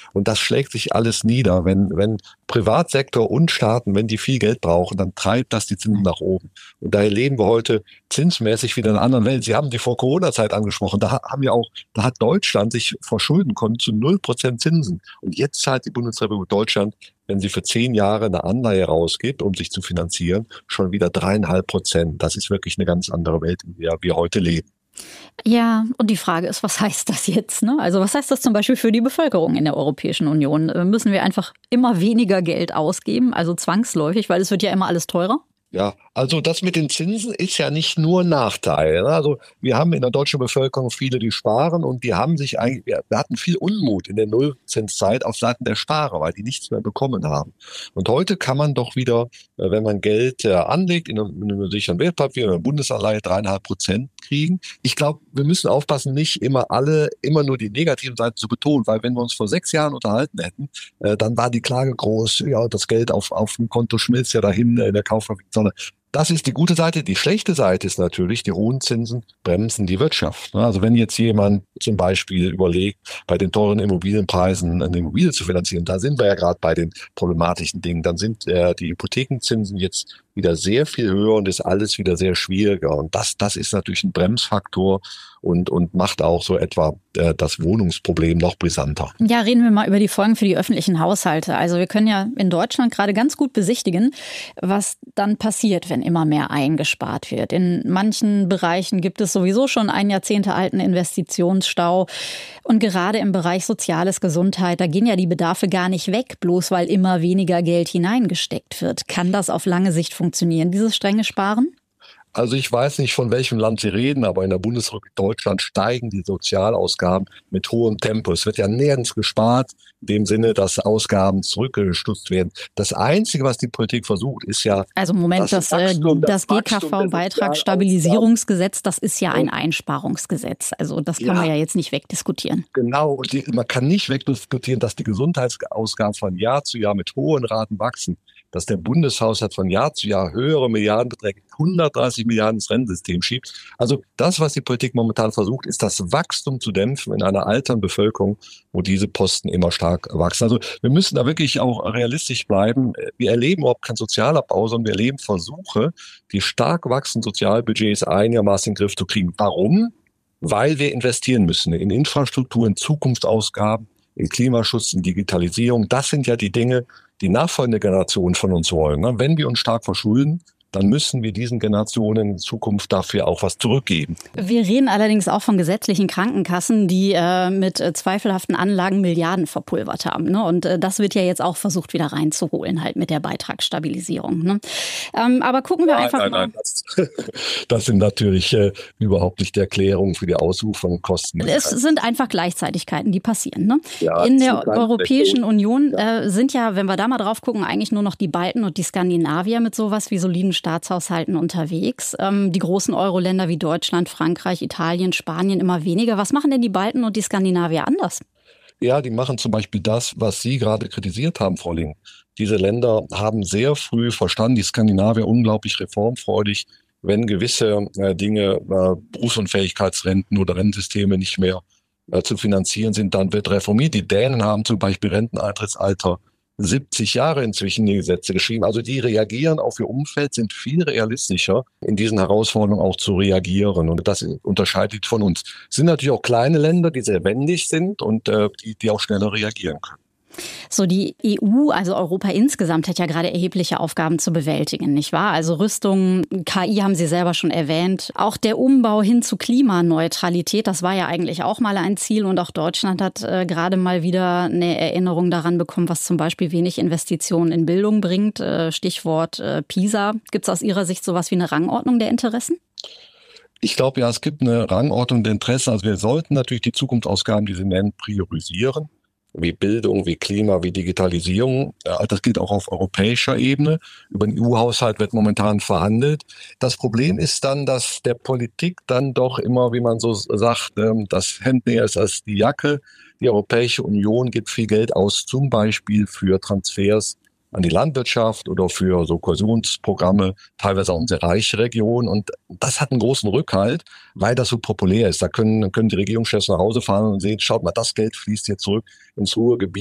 Und das schlägt sich alles nieder. Wenn Privatsektor und Staaten, wenn die viel Geld brauchen, dann treibt das die Zinsen nach oben. Und daher leben wir heute zinsmäßig wieder in einer anderen Welt. Sie haben die vor Corona-Zeit angesprochen. Da hat Deutschland sich verschulden können zu 0% Zinsen. Und jetzt zahlt die Bundesrepublik Deutschland, wenn sie für 10 Jahre eine Anleihe rausgibt, um sich zu finanzieren, schon wieder 3,5%. Das ist wirklich eine ganz andere Welt, in der wir heute leben. Ja, und die Frage ist, was heißt das jetzt, ne? Also was heißt das zum Beispiel für die Bevölkerung in der Europäischen Union? Müssen wir einfach immer weniger Geld ausgeben, also zwangsläufig, weil es wird ja immer alles teurer? Ja, also das mit den Zinsen ist ja nicht nur ein Nachteil. Also wir haben in der deutschen Bevölkerung viele, die sparen und die haben sich eigentlich, wir hatten viel Unmut in der Nullzinszeit auf Seiten der Sparer, weil die nichts mehr bekommen haben. Und heute kann man doch wieder, wenn man Geld anlegt in einem sicheren Wertpapier, in einer Bundesanleihe 3,5% kriegen. Ich glaube, wir müssen aufpassen, nicht immer nur die negativen Seiten zu betonen, weil wenn wir uns vor 6 Jahren unterhalten hätten, dann war die Klage groß, ja, das Geld auf dem Konto schmilzt ja dahin in der Kaufkraft. Das ist die gute Seite. Die schlechte Seite ist natürlich, die hohen Zinsen bremsen die Wirtschaft. Also wenn jetzt jemand zum Beispiel überlegt, bei den teuren Immobilienpreisen eine Immobilie zu finanzieren, da sind wir ja gerade bei den problematischen Dingen, dann sind die Hypothekenzinsen jetzt wieder sehr viel höher und ist alles wieder sehr schwieriger. Und das ist natürlich ein Bremsfaktor und macht auch so etwa das Wohnungsproblem noch brisanter. Ja, reden wir mal über die Folgen für die öffentlichen Haushalte. Also wir können ja in Deutschland gerade ganz gut besichtigen, was dann passiert, wenn immer mehr eingespart wird. In manchen Bereichen gibt es sowieso schon einen jahrzehntealten Investitionsstau. Und gerade im Bereich Soziales, Gesundheit, da gehen ja die Bedarfe gar nicht weg, bloß weil immer weniger Geld hineingesteckt wird. Kann das auf lange Sicht funktionieren, dieses strenge Sparen? Also ich weiß nicht, von welchem Land Sie reden, aber in der Bundesrepublik Deutschland steigen die Sozialausgaben mit hohem Tempo. Es wird ja nirgends gespart, in dem Sinne, dass Ausgaben zurückgestutzt werden. Das Einzige, was die Politik versucht, ist ja... Also Moment, das GKV-Beitragsstabilisierungsgesetz, das ist ja ein Einsparungsgesetz. Also das kann man ja jetzt nicht wegdiskutieren. Genau, und man kann nicht wegdiskutieren, dass die Gesundheitsausgaben von Jahr zu Jahr mit hohen Raten wachsen, dass der Bundeshaushalt von Jahr zu Jahr höhere Milliardenbeträge, 130 Milliarden ins Rentensystem schiebt. Also das, was die Politik momentan versucht, ist das Wachstum zu dämpfen in einer alternden Bevölkerung, wo diese Posten immer stark wachsen. Also wir müssen da wirklich auch realistisch bleiben. Wir erleben überhaupt keinen Sozialabbau, sondern wir erleben Versuche, die stark wachsenden Sozialbudgets einigermaßen in den Griff zu kriegen. Warum? Weil wir investieren müssen in Infrastruktur, in Zukunftsausgaben, in Klimaschutz, in Digitalisierung. Das sind ja die Dinge, die nachfolgende Generationen von uns wollen. Wenn wir uns stark verschulden, dann müssen wir diesen Generationen in Zukunft dafür auch was zurückgeben. Wir reden allerdings auch von gesetzlichen Krankenkassen, die mit zweifelhaften Anlagen Milliarden verpulvert haben. Ne? Und das wird ja jetzt auch versucht, wieder reinzuholen, halt mit der Beitragsstabilisierung. Ne? Aber gucken wir einfach mal. Nein, das sind natürlich überhaupt nicht die Erklärungen für die Ausufernden Kosten. Es sind einfach Gleichzeitigkeiten, die passieren. Ne? Ja, in der Europäischen Union sind ja, wenn wir da mal drauf gucken, eigentlich nur noch die Balten und die Skandinavier mit sowas wie soliden Staatshaushalten unterwegs. Die großen Euro-Länder wie Deutschland, Frankreich, Italien, Spanien immer weniger. Was machen denn die Balten und die Skandinavier anders? Ja, die machen zum Beispiel das, was Sie gerade kritisiert haben, Frau Link. Diese Länder haben sehr früh verstanden, die Skandinavier unglaublich reformfreudig, wenn gewisse Dinge, Berufsunfähigkeitsrenten oder Rentensysteme nicht mehr zu finanzieren sind, dann wird reformiert. Die Dänen haben zum Beispiel Renteneintrittsalter 70 Jahre inzwischen die Gesetze geschrieben. Also die reagieren auf ihr Umfeld, sind viel realistischer, in diesen Herausforderungen auch zu reagieren. Und das unterscheidet von uns. Es sind natürlich auch kleine Länder, die sehr wendig sind und die auch schneller reagieren können. So, die EU, also Europa insgesamt, hat ja gerade erhebliche Aufgaben zu bewältigen, nicht wahr? Also Rüstung, KI haben Sie selber schon erwähnt. Auch der Umbau hin zu Klimaneutralität, das war ja eigentlich auch mal ein Ziel. Und auch Deutschland hat gerade mal wieder eine Erinnerung daran bekommen, was zum Beispiel wenig Investitionen in Bildung bringt. Stichwort PISA. Gibt es aus Ihrer Sicht sowas wie eine Rangordnung der Interessen? Ich glaube ja, es gibt eine Rangordnung der Interessen. Also wir sollten natürlich die Zukunftsausgaben, die Sie nennen, priorisieren. Wie Bildung, wie Klima, wie Digitalisierung. Das gilt auch auf europäischer Ebene. Über den EU-Haushalt wird momentan verhandelt. Das Problem ist dann, dass der Politik dann doch immer, wie man so sagt, das Hemd näher ist als die Jacke. Die Europäische Union gibt viel Geld aus, zum Beispiel für Transfers an die Landwirtschaft oder für so Kohäsionsprogramme, teilweise auch in sehr reiche Regionen. Und das hat einen großen Rückhalt, weil das so populär ist. Da können die Regierungschefs nach Hause fahren und sehen, schaut mal, das Geld fließt hier zurück ins Ruhrgebiet.